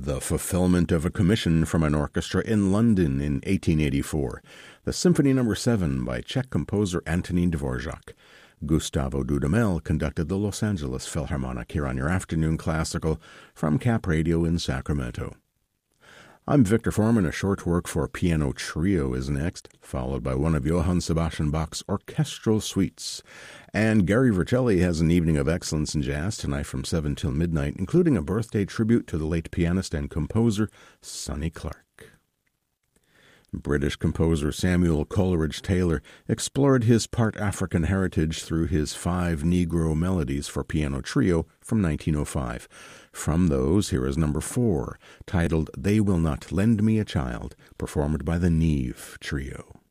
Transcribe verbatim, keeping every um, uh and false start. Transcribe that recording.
the fulfillment of a commission from an orchestra in London in eighteen eighty-four, the Symphony Number seven by Czech composer Antonín Dvorak. Gustavo Dudamel conducted the Los Angeles Philharmonic here on your Afternoon Classical from Cap Radio in Sacramento. I'm Victor Foreman. A short work for piano trio is next, followed by one of Johann Sebastian Bach's orchestral suites. And Gary Vercelli has an evening of excellence in jazz tonight from seven till midnight, including a birthday tribute to the late pianist and composer Sonny Clark. British composer Samuel Coleridge-Taylor explored his part African heritage through his five Negro melodies for piano trio from nineteen oh five. From those, here is number four, titled They Will Not Lend Me a Child, performed by the Neve Trio.